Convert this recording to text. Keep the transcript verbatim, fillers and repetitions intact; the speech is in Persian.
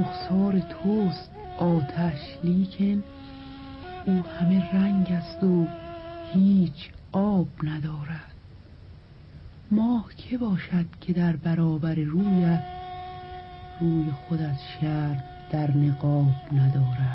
رخسار توست آتش، لیکن او همه رنگ است و هیچ آب ندارد. ماه که باشد که در برابر رویت روی خود از شرم در نقاب ندارد.